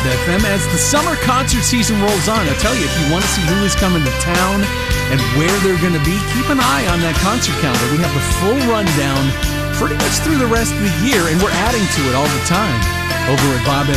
FM as the summer concert season rolls on. I tell you, if you want to see who is coming to town and where they're going to be, keep an eye on that concert calendar. We have the full rundown pretty much through the rest of the year, and we're adding to it all the time over at